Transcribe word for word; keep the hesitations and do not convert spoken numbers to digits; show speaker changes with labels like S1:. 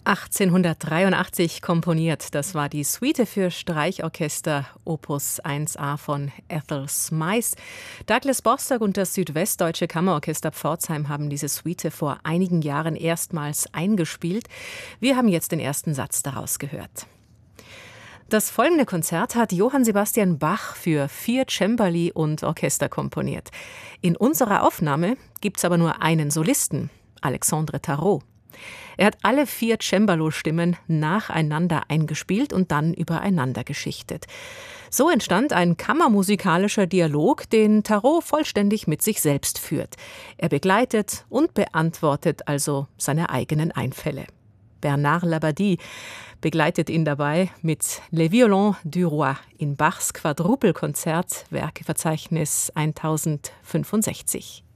S1: achtzehnhundertdreiundachtzig komponiert. Das war die Suite für Streichorchester Opus eins a von Ethel Smyth. Douglas Bostock und das Südwestdeutsche Kammerorchester Pforzheim haben diese Suite vor einigen Jahren erstmals eingespielt. Wir haben jetzt den ersten Satz daraus gehört. Das folgende Konzert hat Johann Sebastian Bach für vier Cembali und Orchester komponiert. In unserer Aufnahme gibt es aber nur einen Solisten, Alexandre Tarot. Er hat alle vier Cembalo-Stimmen nacheinander eingespielt und dann übereinander geschichtet. So entstand ein kammermusikalischer Dialog, den Tarot vollständig mit sich selbst führt. Er begleitet und beantwortet also seine eigenen Einfälle. Bernard Labadie begleitet ihn dabei mit Les Violons du Roi in Bachs Quadrupelkonzert, Werkeverzeichnis tausendfünfundsechzig.